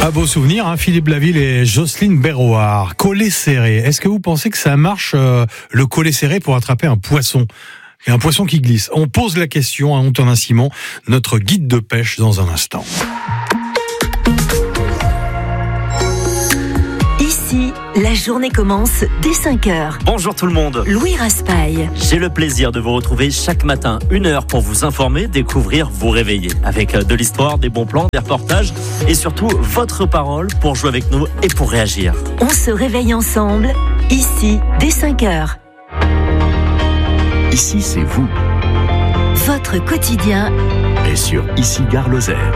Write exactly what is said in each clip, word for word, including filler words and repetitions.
Un beau souvenir, hein, Philippe Laville et Jocelyne Berroir. Collet serré. Est-ce que vous pensez que ça marche, euh, le collet serré, pour attraper un poisson ? Et un poisson qui glisse. On pose la question à Antonin Simon, notre guide de pêche, dans un instant. Ici, la journée commence dès cinq heures. Bonjour tout le monde. Louis Raspail. J'ai le plaisir de vous retrouver chaque matin, une heure pour vous informer, découvrir, vous réveiller. Avec de l'histoire, des bons plans, des reportages et surtout votre parole pour jouer avec nous et pour réagir. On se réveille ensemble, ici, dès cinq heures. Ici, c'est vous. Votre quotidien Et sur Ici Gare Lozère.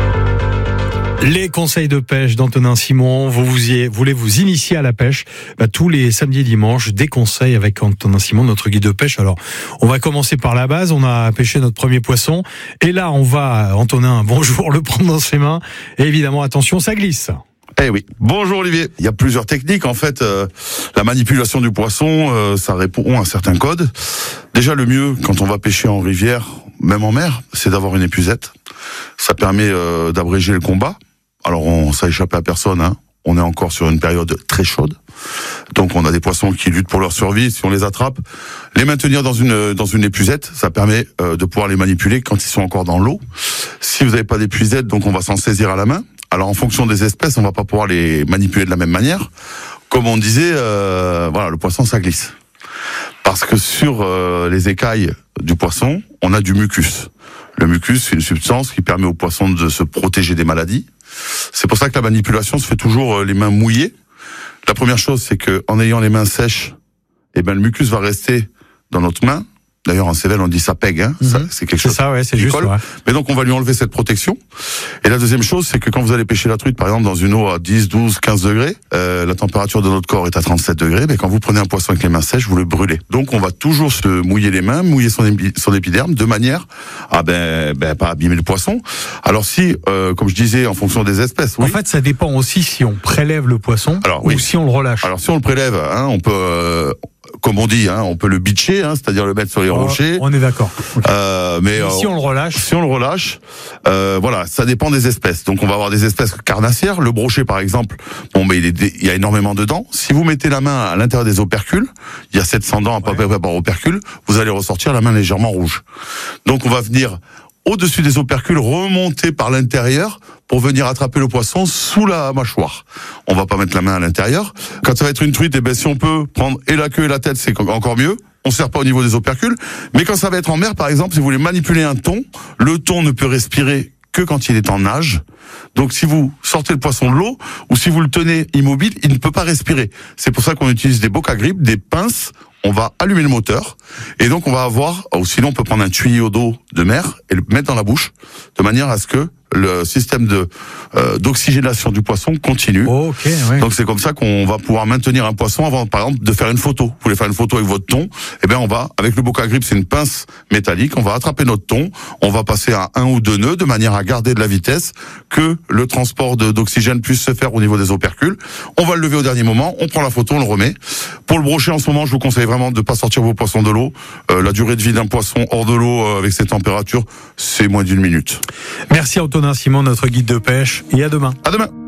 Les conseils de pêche d'Antonin Simon. Vous, vous y, voulez vous initier à la pêche, bah, tous les samedis et dimanches, des conseils avec Antonin Simon, notre guide de pêche. Alors, on va commencer par la base. On a pêché notre premier poisson. Et là, on va, Antonin, bonjour, le prendre dans ses mains. Et évidemment, attention, ça glisse. Eh oui. Bonjour Olivier. Il y a plusieurs techniques. En fait, euh, la manipulation du poisson, euh, ça répond à certains codes. Déjà, le mieux, quand on va pêcher en rivière, même en mer, c'est d'avoir une épuisette. Ça permet euh, d'abréger le combat. Alors, on, ça échappe à personne, hein. On est encore sur une période très chaude. Donc, on a des poissons qui luttent pour leur survie. Si on les attrape, les maintenir dans une dans une épuisette, ça permet euh, de pouvoir les manipuler quand ils sont encore dans l'eau. Si vous n'avez pas d'épuisette, donc on va s'en saisir à la main. Alors, en fonction des espèces, on va pas pouvoir les manipuler de la même manière. Comme on disait, euh, voilà, le poisson, ça glisse. Parce que sur euh, les écailles du poisson, on a du mucus. Le mucus, c'est une substance qui permet au poisson de se protéger des maladies. C'est pour ça que la manipulation se fait toujours euh, les mains mouillées. La première chose, c'est que en ayant les mains sèches, eh ben le mucus va rester dans notre main. D'ailleurs, en Cévennes, on dit ça pègue, hein. Mm-hmm. Ça, c'est quelque chose. C'est ça, ouais, c'est juste. Ouais. Mais donc, on va lui enlever cette protection. Et la deuxième chose, c'est que quand vous allez pêcher la truite, par exemple, dans une eau à dix, douze, quinze degrés, euh, la température de notre corps est à trente-sept degrés, mais quand vous prenez un poisson avec les mains sèches, vous le brûlez. Donc, on va toujours se mouiller les mains, mouiller son, épi- son épiderme, de manière à, ben, ben, pas abîmer le poisson. Alors, si, euh, comme je disais, en fonction des espèces, oui. En fait, ça dépend aussi si on prélève le poisson. Alors, oui. Ou si on le relâche. Alors, si on le prélève, hein, on peut, euh, comme on dit, hein, on peut le bitcher, hein, c'est-à-dire le mettre sur les oh, rochers. On est d'accord. Okay. Euh, mais euh, si on le relâche, si on le relâche, euh, voilà, ça dépend des espèces. Donc on va avoir des espèces carnassières. Le brochet, par exemple, bon, mais il, est, il y a énormément de dents. Si vous mettez la main à l'intérieur des opercules, il y a sept cents dents à peu près par opercule, vous allez ressortir la main légèrement rouge. Donc on va venir au-dessus des opercules, remonter par l'intérieur pour venir attraper le poisson sous la mâchoire. On va pas mettre la main à l'intérieur. Quand ça va être une truite, eh ben, si on peut prendre et la queue et la tête, c'est encore mieux. On ne serre pas au niveau des opercules. Mais quand ça va être en mer, par exemple, si vous voulez manipuler un thon, le thon ne peut respirer que quand il est en nage. Donc si vous sortez le poisson de l'eau, ou si vous le tenez immobile, il ne peut pas respirer. C'est pour ça qu'on utilise des bocs à grippe, des pinces. On va allumer le moteur, et donc on va avoir, ou sinon on peut prendre un tuyau d'eau de mer et le mettre dans la bouche, de manière à ce que le système de euh, d'oxygénation du poisson continue. Oh, ok, ouais. Donc c'est comme ça qu'on va pouvoir maintenir un poisson avant, par exemple, de faire une photo. Vous voulez faire une photo avec votre thon, eh bien on va, avec le boc à grippe, c'est une pince métallique, on va attraper notre thon, on va passer à un ou deux nœuds de manière à garder de la vitesse, que le transport de, d'oxygène puisse se faire au niveau des opercules. On va le lever au dernier moment, on prend la photo, on le remet. Pour le brochet, en ce moment, je vous conseille vraiment de pas sortir vos poissons de l'eau. Euh, la durée de vie d'un poisson hors de l'eau euh, avec ces températures, c'est moins d'une minute. Merci Antonin Simon, notre guide de pêche, et à demain. À demain.